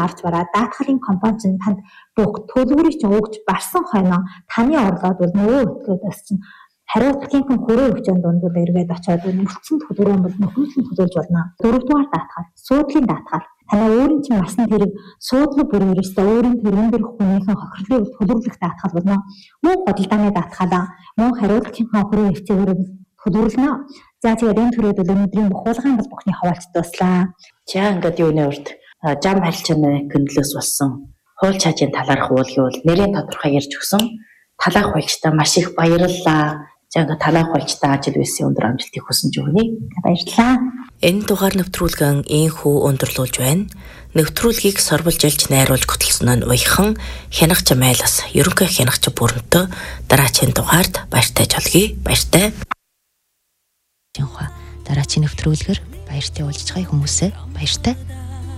авч бараад даатгалын компани чинь танд төлбөрийг чинь өгж барсан хойно таны орлогод бол нөгөө хөтөлбөрөөс чинь хариуцлагын хүрээ хүчээр дундуур эргээд очиод нөхцөнд төлбөрөө бол нөхөрлөнд төлөөлж болно. Дөрөвдүгээр даатгал, суудлын даатгал. Танай өөрийн чинь насан тэрэг суудлын бүр ерөөсөө өөрийн төрөн дээрх хүнийхэн хохирлыг төлөвлөх даатгал болно. Мөн худалдааны даатгалаа, мөн хариуцлагын хүрээ хөвцөөр төлөвлөнө. За тэгээд энэ төрөйд бол өнөөдрийн бухуулгын бол бүхний хаваалт дуслаа. За ингээд юуны урд жам харилцааны көндлөөс болсон хууль чаажийн талаарх уулын бол нэрийн тодорхой ярьж өгсөн. Талаах хуульчтай маш их баярлалаа. За ингээд талаах хуульчтай ажил үйлсийн өндөр амжилтыг хүсэж өгнө. Баярлалаа. Энэ дугаар нэвтрүүлгэн ийхүү өндөрлүүлж байна. Нэвтрүүлгийг сорволжилж найруулж хөтлсөн нь уяхан хянагч майлас ерөнхий хянагч бүрэнтөө дараачийн дугаард баяртай жолгий. Баяртай. Дараачийн нэвтрүүлгээр баяртай уулзж байгаа хүмүүсээ баяртай.